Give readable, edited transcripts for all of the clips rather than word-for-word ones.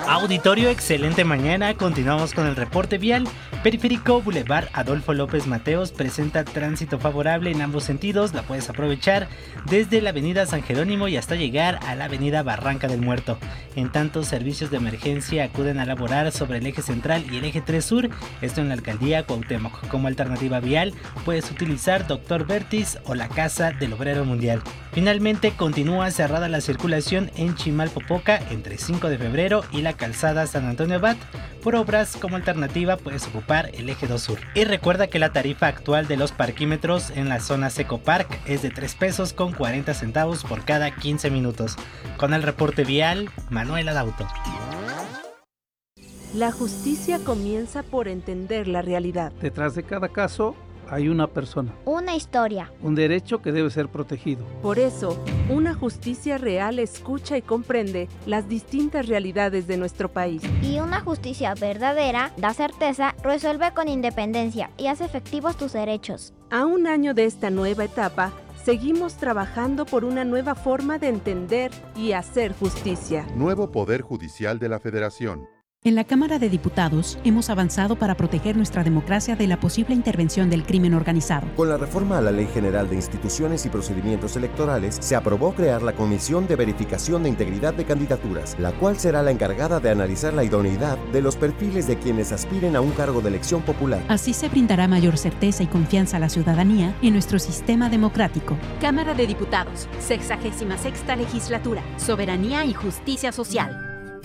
Auditorio, excelente mañana. Continuamos con el reporte vial. Periférico Boulevard Adolfo López Mateos presenta tránsito favorable en ambos sentidos. La puedes aprovechar desde la avenida San Jerónimo y hasta llegar a la avenida Barranca del Muerto. En tanto, servicios de emergencia acuden a laborar sobre el eje central y el eje 3 sur, esto en la alcaldía Cuauhtémoc. Como alternativa vial, puedes utilizar Dr. Vertis o la Casa del Obrero Mundial. Finalmente, continúa cerrada la circulación en Chimalpopoca entre 5 de febrero y la calzada San Antonio Abad. Por obras, como alternativa puedes ocupar el eje 2 sur. Y recuerda que la tarifa actual de los parquímetros en la zona Seco Park es de 3 pesos con 40 centavos por cada 15 minutos. Con el reporte vial, Manuel Adauto. La justicia comienza por entender la realidad. Detrás de cada caso hay una persona, una historia, un derecho que debe ser protegido. Por eso, una justicia real escucha y comprende las distintas realidades de nuestro país. Y una justicia verdadera da certeza, resuelve con independencia y hace efectivos tus derechos. A un año de esta nueva etapa, seguimos trabajando por una nueva forma de entender y hacer justicia. Nuevo Poder Judicial de la Federación. En la Cámara de Diputados hemos avanzado para proteger nuestra democracia de la posible intervención del crimen organizado. Con la reforma a la Ley General de Instituciones y Procedimientos Electorales, se aprobó crear la Comisión de Verificación de Integridad de Candidaturas, la cual será la encargada de analizar la idoneidad de los perfiles de quienes aspiren a un cargo de elección popular. Así se brindará mayor certeza y confianza a la ciudadanía en nuestro sistema democrático. Cámara de Diputados, 66ª Legislatura, Soberanía y Justicia Social.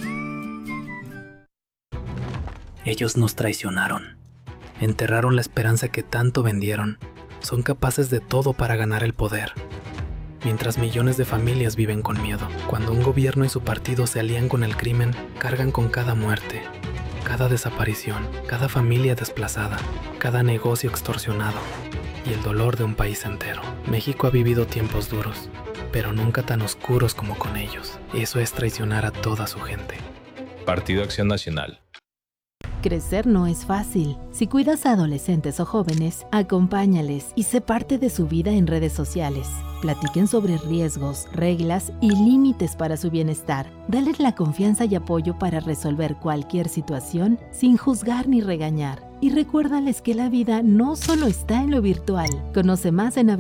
Ellos nos traicionaron, enterraron la esperanza que tanto vendieron, son capaces de todo para ganar el poder. Mientras millones de familias viven con miedo, cuando un gobierno y su partido se alían con el crimen, cargan con cada muerte, cada desaparición, cada familia desplazada, cada negocio extorsionado y el dolor de un país entero. México ha vivido tiempos duros, pero nunca tan oscuros como con ellos. Eso es traicionar a toda su gente. Partido Acción Nacional. Crecer no es fácil. Si cuidas a adolescentes o jóvenes, acompáñales y sé parte de su vida en redes sociales. Platiquen sobre riesgos, reglas y límites para su bienestar. Dales la confianza y apoyo para resolver cualquier situación sin juzgar ni regañar. Y recuérdales que la vida no solo está en lo virtual. Conoce más en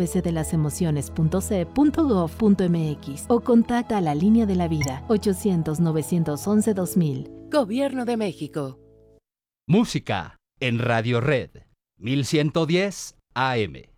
abcdelasemociones.ce.gov.mx o contacta a la Línea de la Vida 800-911-2000. Gobierno de México. Música en Radio Red 1110 AM.